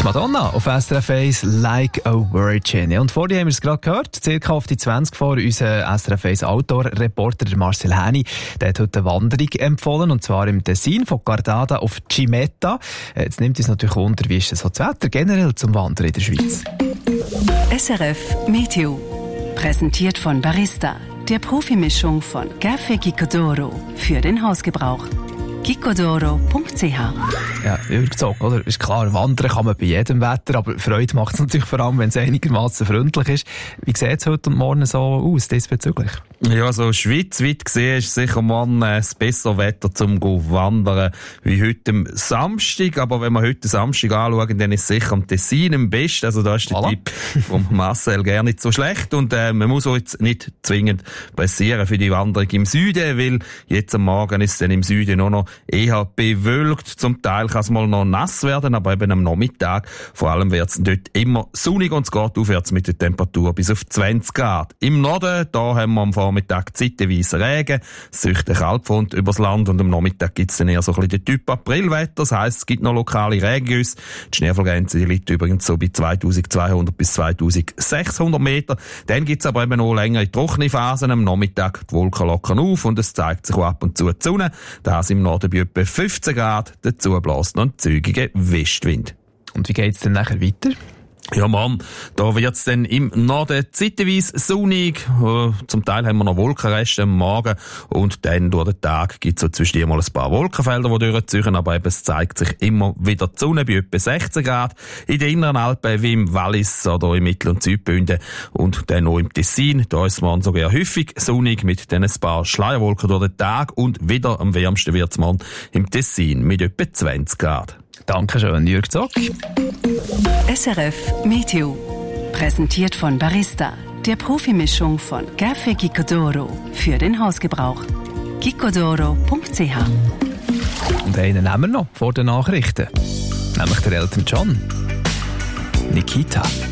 Die Madonna auf SRF 1 «Like a Virgin». Ja, und vorher haben wir es gerade gehört, circa auf die 20 vor, unser SRF 1 Outdoor-Reporter Marcel Häni, der hat heute eine Wanderung empfohlen, und zwar im Tessin von Gardada auf Cimetta. Jetzt nimmt uns natürlich Wunder, wie ist das Wetter generell zum Wandern in der Schweiz? SRF Meteo, präsentiert von Barista, der Profimischung von Café Gicodoro für den Hausgebrauch. gicodoro.ch. Ja, übergezogen, oder? Ist klar, wandern kann man bei jedem Wetter, aber Freude macht es natürlich vor allem, wenn es einigermaßen freundlich ist. Wie sieht es heute und morgen so aus diesbezüglich? Ja, so schweizweit gesehen ist sicher morgen das bessere Wetter zum Wandern wie heute am Samstag. Aber wenn wir heute Samstag anschauen, dann ist sicher am Tessin am besten. Also da ist der Tipp von Marcel gar nicht so schlecht. Und man muss auch jetzt nicht zwingend pressieren für die Wanderung im Süden, weil jetzt am Morgen ist es dann im Süden auch noch eher bewölkt. Zum Teil kann es mal noch nass werden, aber eben am Nachmittag vor allem wird es dort immer sonnig und es geht aufwärts mit der Temperatur bis auf 20 Grad. Im Norden, da haben wir am Vormittag zeitweise Regen, es zieht eine Kaltfront übers Land und am Nachmittag gibt es dann eher so ein bisschen den Typ Aprilwetter. Das heisst, es gibt noch lokale Regengüsse. Die Schneefallgrenze liegt übrigens so bei 2200 bis 2600 Meter. Dann gibt es aber eben auch längere trockene Phasen. Am Nachmittag die Wolken lockern auf und es zeigt sich auch ab und zu die Sonne. Das im Norden bei etwa 15 Grad. Dazu bläst noch ein zügiger Westwind. Und wie geht es denn nachher weiter? Ja, Mann, da wird's dann im Norden zeitweise sonnig. Zum Teil haben wir noch Wolkenreste am Morgen und dann durch den Tag gibt's so zwischendurch mal ein paar Wolkenfelder, die durchziehen, aber eben es zeigt sich immer wieder die Sonne bei etwa 16 Grad. In den inneren Alpen wie im Wallis oder im Mittel- und Südbünden und dann auch im Tessin. Da ist es morgen sogar häufig sonnig mit dann ein paar Schleierwolken durch den Tag und wieder am wärmsten wird's morgen im Tessin mit etwa 20 Grad. Dankeschön, Jürg Zock. SRF Meteo, präsentiert von Barista, der Profimischung von Café Gicodoro für den Hausgebrauch. gicodoro.ch. Und einen nehmen wir noch vor den Nachrichten, nämlich der Elton John. Nikita.